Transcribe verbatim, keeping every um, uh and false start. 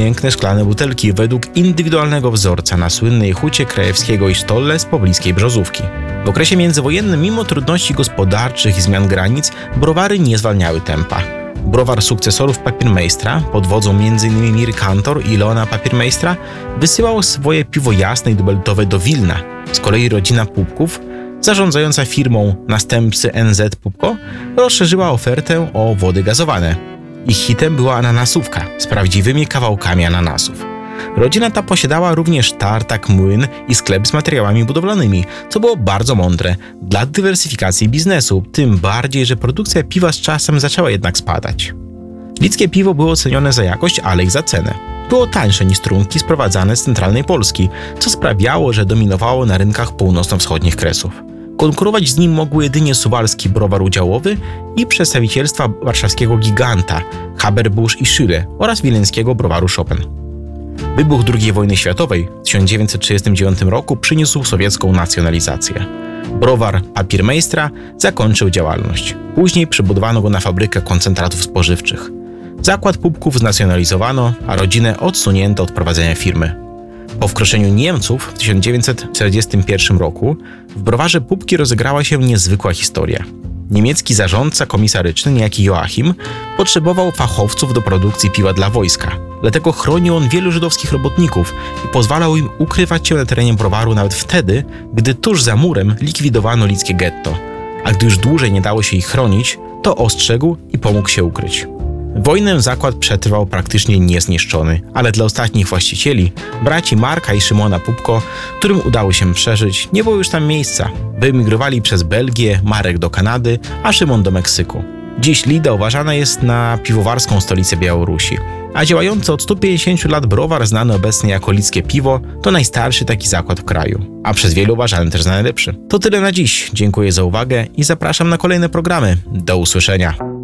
piękne szklane butelki według indywidualnego wzorca na słynnej hucie Krajewskiego i Stolle z pobliskiej Brzozówki. W okresie międzywojennym, mimo trudności gospodarczych i zmian granic, browary nie zwalniały tempa. Browar sukcesorów Papiermeistra pod wodzą między innymi Miry Kantor i Leona Papiermeistra wysyłał swoje piwo jasne i dubeltowe do Wilna. Z kolei rodzina Pupków, zarządzająca firmą następcy N Z Pupko, rozszerzyła ofertę o wody gazowane. Ich hitem była ananasówka z prawdziwymi kawałkami ananasów. Rodzina ta posiadała również tartak, młyn i sklep z materiałami budowlanymi, co było bardzo mądre dla dywersyfikacji biznesu, tym bardziej, że produkcja piwa z czasem zaczęła jednak spadać. Lidzkie piwo było cenione za jakość, ale i za cenę. Było tańsze niż trunki sprowadzane z centralnej Polski, co sprawiało, że dominowało na rynkach północno-wschodnich Kresów. Konkurować z nim mogły jedynie suwalski browar udziałowy i przedstawicielstwa warszawskiego giganta Haber-Bosch i Schülle oraz wileńskiego browaru Chopin. Wybuch drugiej wojny światowej w tysiąc dziewięćset trzydziestym dziewiątym roku przyniósł sowiecką nacjonalizację. Browar Papiermeistra zakończył działalność. Później przebudowano go na fabrykę koncentratów spożywczych. Zakład Pupków znacjonalizowano, a rodzinę odsunięto od prowadzenia firmy. Po wkroczeniu Niemców w tysiąc dziewięćset czterdziestym pierwszym roku w browarze Pupki rozegrała się niezwykła historia. Niemiecki zarządca komisaryczny, niejaki Joachim, potrzebował fachowców do produkcji piwa dla wojska. Dlatego chronił on wielu żydowskich robotników i pozwalał im ukrywać się na terenie browaru nawet wtedy, gdy tuż za murem likwidowano lidzkie getto. A gdy już dłużej nie dało się ich chronić, to ostrzegł i pomógł się ukryć. Wojnę zakład przetrwał praktycznie niezniszczony, ale dla ostatnich właścicieli, braci Marka i Szymona Pupko, którym udało się przeżyć, nie było już tam miejsca. Wyemigrowali przez Belgię, Marek do Kanady, a Szymon do Meksyku. Dziś Lida uważana jest na piwowarską stolicę Białorusi, a działający od stu pięćdziesięciu lat browar, znany obecnie jako Lidzkie Piwo, to najstarszy taki zakład w kraju, a przez wielu uważany też za najlepszy. To tyle na dziś. Dziękuję za uwagę i zapraszam na kolejne programy. Do usłyszenia.